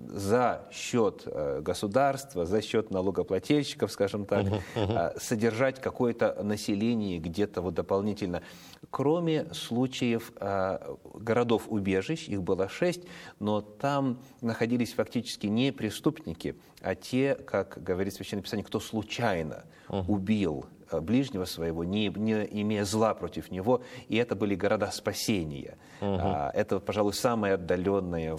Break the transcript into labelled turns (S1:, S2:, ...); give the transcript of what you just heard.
S1: за счет государства, за счет налогоплательщиков, скажем так, содержать какое-то население где-то вот дополнительно. Кроме случаев городов-убежищ, их было 6, но там находились фактически не преступники, а те, как говорит Священное Писание, кто случайно убил ближнего своего, не имея зла против него, и это были города спасения. Это, пожалуй, самое отдаленное